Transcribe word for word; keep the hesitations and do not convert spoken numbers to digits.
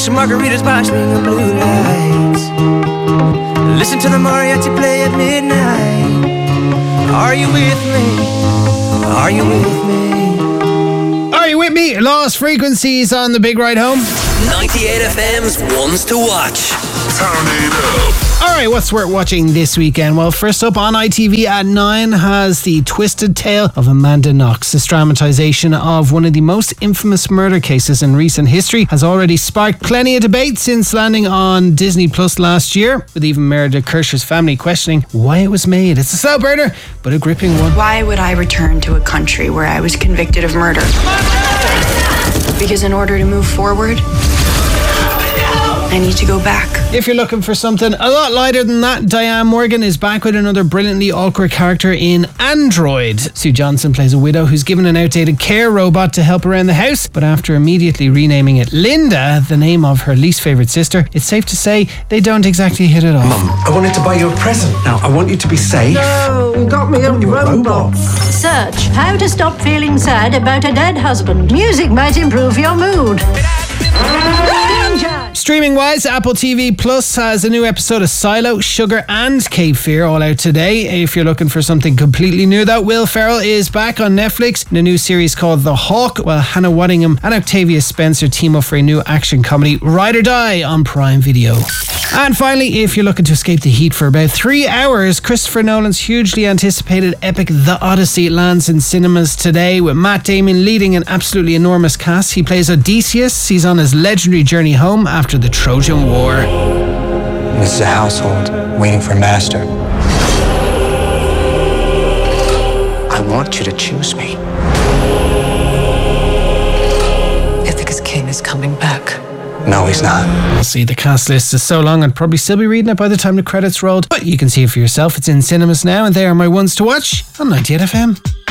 some margaritas by swing of blue lights. Listen to the mariachi play at midnight. Are you with me? Are you with me? Are you with me? Lost Frequencies on the Big Ride Home. ninety-eight F M's Ones to Watch. Turn it up. Alright, what's worth watching this weekend? Well, first up on I T V at nine has The Twisted Tale of Amanda Knox. This dramatisation of one of the most infamous murder cases in recent history has already sparked plenty of debate since landing on Disney Plus last year, with even Meredith Kershaw's family questioning why it was made. It's a slow burner, but a gripping one. Why would I return to a country where I was convicted of murder? Because in order to move forward, I need to go back. If you're looking for something a lot lighter than that, Diane Morgan is back with another brilliantly awkward character in Android. Sue Johnson plays a widow who's given an outdated care robot to help around the house, but after immediately renaming it Linda, the name of her least favourite sister, it's safe to say they don't exactly hit it off. Mum, I wanted to buy you a present. Now, I want you to be safe. No, you got me a robot. a robot. Search how to stop feeling sad about a dead husband. Music might improve your mood. Streaming wise, Apple T V Plus has a new episode of Silo, Sugar and Cape Fear all out today. If you're looking for something completely new though, Will Ferrell is back on Netflix in a new series called The Hawk, while Hannah Waddingham and Octavia Spencer team up for a new action comedy, Ride or Die, on Prime Video. And finally, if you're looking to escape the heat for about three hours, Christopher Nolan's hugely anticipated epic The Odyssey lands in cinemas today, with Matt Damon leading an absolutely enormous cast. He plays Odysseus. He's on his legendary journey home after the Trojan War. This is a household waiting for master. I want you to choose me. Ithaca's king is coming back. No, he's not. We'll see, the cast list is so long I'd probably still be reading it by the time the credits rolled, but you can see it for yourself. It's in cinemas now, and they are my ones to watch on ninety-eight F M.